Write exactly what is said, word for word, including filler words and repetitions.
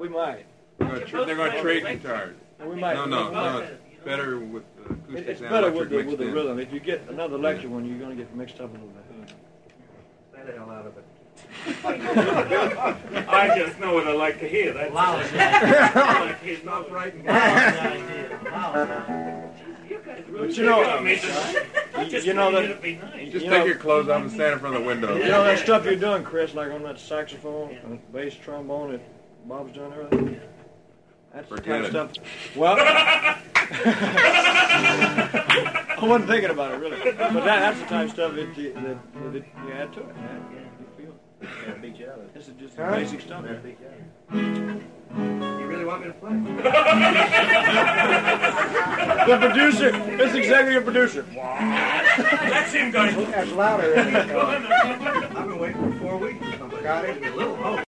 might. They're going to tra they're going to trade guitars. We might. No, no, we no. might. It's better with the acoustics It's and better electric with the, mixed with the in. rhythm. If you get another electric one, you're going to get mixed up a little bit. Stay the hell out of it. I just know what I like to hear. That's Lousy I idea. like to hear Stop no- writing. But you know, Just you know wanted that, to be nice. Just you take know- your clothes off and stand in front of the window. you know that stuff you're doing, Chris, like on that saxophone, and bass, trombone that Bob's doing everything? That's the kind Forget of stuff. Well, I wasn't thinking about it really, but that, that's the type of stuff that you, that, that you add to it. Man. You feel it. Yeah, beat you out of it. This is just Huh? basic stuff. Yeah, beat you out of it. You really want me to play? The producer, this executive producer. That's him going. That's louder. I've been waiting for four weeks. Got it. A little hope.